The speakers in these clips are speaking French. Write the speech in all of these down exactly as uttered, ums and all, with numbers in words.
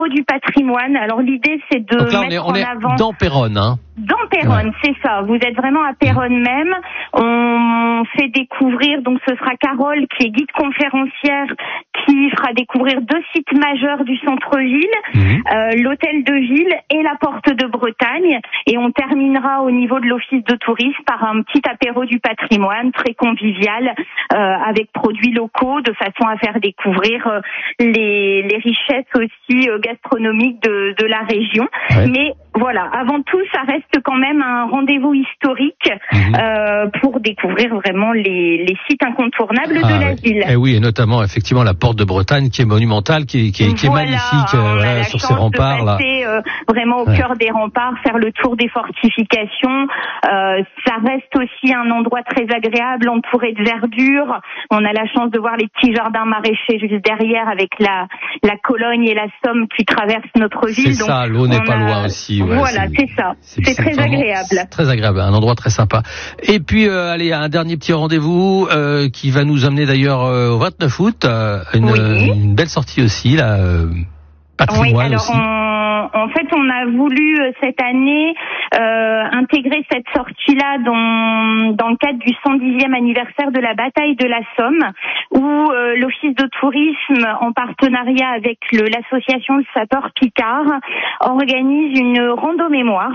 du patrimoine. Alors l'idée c'est de Donc là, mettre on est, on est en avant dans Péronne, hein. Dans Péronne, ouais. C'est ça. Vous êtes vraiment à Péronne même. On fait découvrir, donc ce sera Carole qui est guide conférencière, qui fera découvrir deux sites majeurs du centre-ville, mmh. euh, l'hôtel de ville et la porte de Bretagne. Et on terminera au niveau de l'office de tourisme par un petit apéro du patrimoine très convivial, euh, avec produits locaux, de façon à faire découvrir euh, les, les richesses aussi euh, gastronomiques de, de la région. Ouais. Mais voilà, avant tout, ça reste quand même un rendez-vous historique mmh. euh, pour découvrir vraiment les, les sites incontournables ah, de la oui. ville. Et oui, et notamment effectivement la porte de Bretagne qui est monumentale, qui est, qui est, qui est voilà, magnifique euh, voilà, sur ces remparts là. Passer, euh, vraiment au ouais. cœur des remparts, faire le tour des fortifications. Euh, ça reste aussi un endroit très agréable, entouré de verdure. On a la chance de voir les petits jardins maraîchers juste derrière, avec la la Cologne et la Somme qui traversent notre ville. C'est ça, l'eau n'est pas a... loin aussi. Ouais, voilà, c'est, c'est ça. C'est, c'est très agréable. C'est très agréable, un endroit très sympa. Et puis, euh, allez, un dernier petit rendez-vous euh, qui va nous amener d'ailleurs euh, au vingt-neuf août, euh, une, oui. une belle sortie aussi, là, euh, patrimoine oui, alors aussi. On, en fait, on a voulu euh, cette année euh, intégrer cette sortie-là dans, dans le cadre du cent dixième anniversaire de la bataille de la Somme, où euh, l'Office de tourisme, en partenariat avec le, l'association de sapeurs Picard, organise une rando mémoire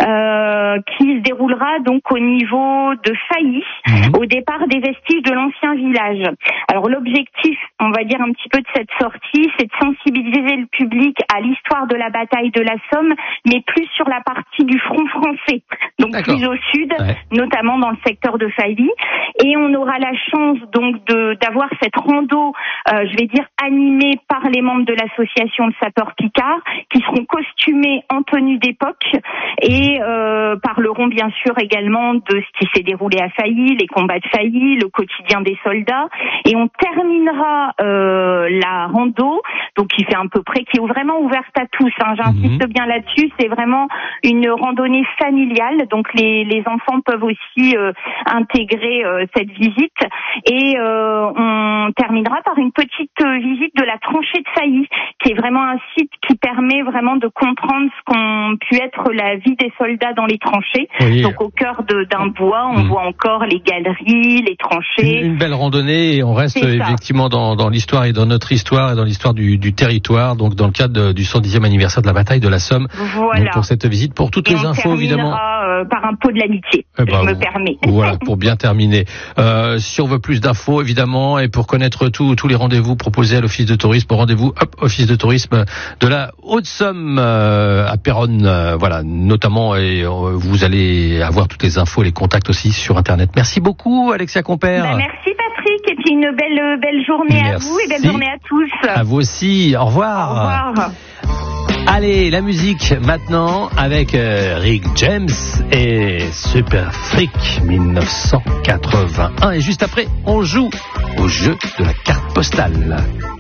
euh, qui se déroulera donc au niveau de Failly, mmh. au départ des vestiges de l'ancien village. Alors l'objectif, on va dire un petit peu de cette sortie, c'est de sensibiliser le public à l'histoire de la bataille de la Somme, mais plus sur la partie du front français, donc D'accord. plus au sud, ouais. notamment dans le secteur de Failly. Et on aura la chance donc de d'avoir cette rando, euh, je vais dire animée par les membres de l'association de sapeurs Picard, qui seront costumés en tenue d'époque et euh, parleront bien sûr également de ce qui s'est déroulé à Failly, les combats de Failly, le quotidien des soldats. Et on terminera euh, la rando, donc qui fait à peu près, qui est vraiment ouverte à tous. Hein, j'insiste mmh. bien là-dessus. C'est vraiment une randonnée familiale, donc les les enfants peuvent aussi euh, intégrer euh, cette visite. Et euh, on terminera par une petite euh, visite de la tranchée de Failly, qui est vraiment un site qui permet vraiment de comprendre ce qu'ont pu être la vie des soldats dans les tranchées. Oui. Donc au cœur de, d'un bois, on mmh. voit encore les galeries, les tranchées. Une, une belle randonnée, et on reste euh, effectivement dans, dans l'histoire et dans notre histoire et dans l'histoire du, du territoire, donc dans le cadre de, du cent dixième anniversaire de la bataille de la Somme. Voilà. Donc pour cette visite, pour toutes et les infos évidemment. Euh, par un pot de l'amitié, eh ben, je me permets. Voilà, pour bien terminer. Euh, si on veut plus d'infos évidemment, et pour connaître tout, tous les rendez-vous proposés à l'Office de tourisme, rendez-vous hop, Office de tourisme de la Haute-Somme euh, à Péronne, euh, voilà, notamment, et euh, vous allez avoir toutes les infos, les contacts aussi sur internet. Merci beaucoup Alexia Compère. Bah, merci Patrick, et puis une belle belle journée merci. à vous et belle journée à tous. À vous aussi, au revoir. Au revoir. Allez, la musique maintenant avec euh, Rick James et Super Freak dix-neuf cent quatre-vingt-un. Et juste après, on joue au jeu de la carte postale.